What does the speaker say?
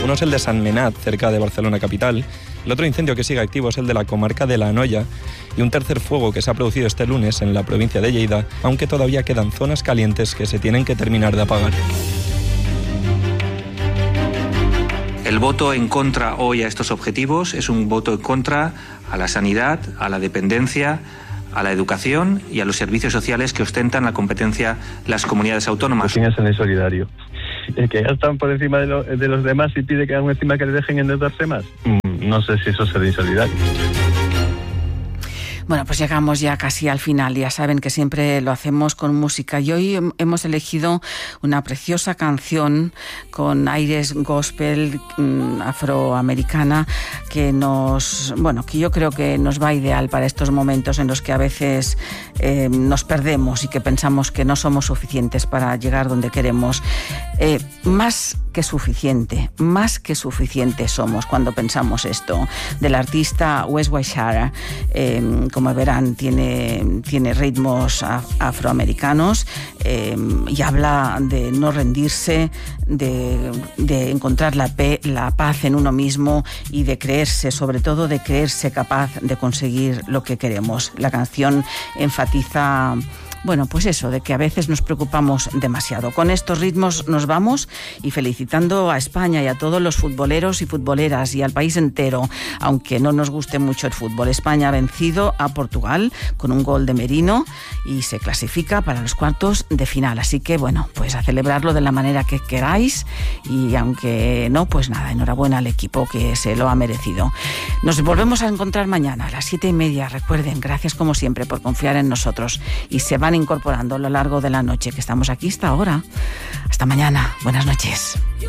Uno es el de Sant Menat, cerca de Barcelona capital. El otro incendio que sigue activo es el de la comarca de La Anoia. Y un tercer fuego que se ha producido este lunes en la provincia de Lleida, aunque todavía quedan zonas calientes que se tienen que terminar de apagar. El voto en contra hoy a estos objetivos es un voto en contra a la sanidad, a la dependencia, a la educación y a los servicios sociales que ostentan la competencia las comunidades autónomas. Pues es el insolidario. El que ya están por encima de los demás y pide que aún encima que le dejen endeudarse más. No sé si eso es el insolidario. Bueno, pues llegamos ya casi al final. Ya saben que siempre lo hacemos con música. Y hoy hemos elegido una preciosa canción con aires gospel afroamericana que que yo creo que nos va ideal para estos momentos en los que a veces nos perdemos y que pensamos que no somos suficientes para llegar donde queremos. Más que suficiente somos cuando pensamos esto. Del artista Wes Wishara, como verán, tiene ritmos afroamericanos y habla de no rendirse, de encontrar la paz en uno mismo y de creerse, sobre todo de creerse capaz de conseguir lo que queremos. La canción enfatiza pues eso, de que a veces nos preocupamos demasiado. Con estos ritmos nos vamos y felicitando a España y a todos los futboleros y futboleras y al país entero, aunque no nos guste mucho el fútbol. España ha vencido a Portugal con un gol de Merino y se clasifica para los cuartos de final. Así que pues a celebrarlo de la manera que queráis y aunque no, pues nada, enhorabuena al equipo que se lo ha merecido. Nos volvemos a encontrar mañana a las 7:30. Recuerden, gracias como siempre por confiar en nosotros y se van incorporando a lo largo de la noche, que estamos aquí hasta ahora. Hasta mañana. Buenas noches.